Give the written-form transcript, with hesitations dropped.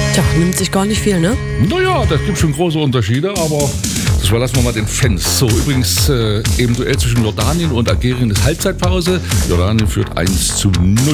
Tja, nimmt sich gar nicht viel, ne? Naja, das gibt schon große Unterschiede, aber das überlassen wir mal den Fans. So, übrigens, eben Duell zwischen Jordanien und Algerien ist Halbzeitpause. Jordanien führt 1:0.